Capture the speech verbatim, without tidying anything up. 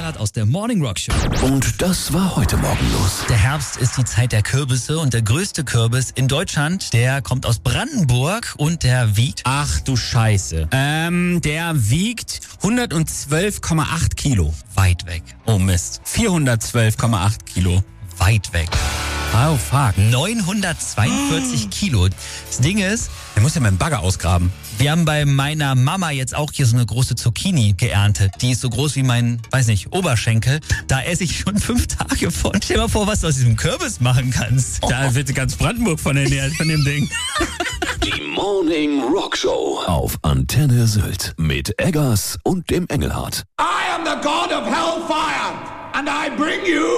Engelhardt aus der Morning Rock Show. Und das war heute Morgen los. Der Herbst ist die Zeit der Kürbisse und der größte Kürbis in Deutschland, der kommt aus Brandenburg und der wiegt... Ach du Scheiße. Ähm, der wiegt hundertzwölf Komma acht Kilo. Weit weg. Oh Mist. vierhundertzwölf Komma acht Kilo. Weit weg. Oh fuck. neunhundertzweiundvierzig Kilo. Das Ding ist, Der muss ja mit dem Bagger ausgraben. wir haben bei meiner Mama jetzt auch hier so eine große Zucchini geerntet. Die ist so groß wie mein, weiß nicht, Oberschenkel. Da esse ich schon fünf Tage von. Stell dir mal vor, was du aus diesem Kürbis machen kannst. Da wird ganz Brandenburg von ernährt, von dem Ding. Die Morning Rock Show auf Antenne Sylt mit Eggers und dem Engelhardt. I am the god of hellfire, and I bring you